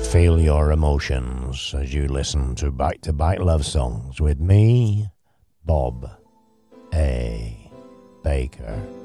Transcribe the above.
Feel your emotions as you listen to back-to-back love songs with me, Bob A. Baker.